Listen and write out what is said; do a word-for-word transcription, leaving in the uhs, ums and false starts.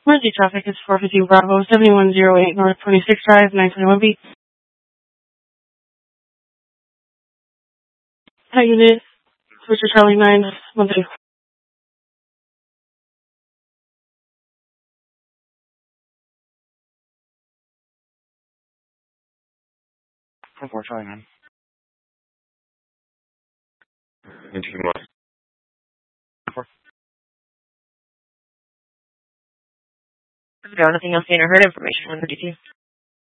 Emergency traffic is four fifteen Bravo, seventy-one oh eight North twenty-sixth Drive, nine twenty-one B. Hi, unit. Switcher Charlie nine, one three. four four Charlie nine. Into the month. If you got anything else in or heard information, one thirty-two.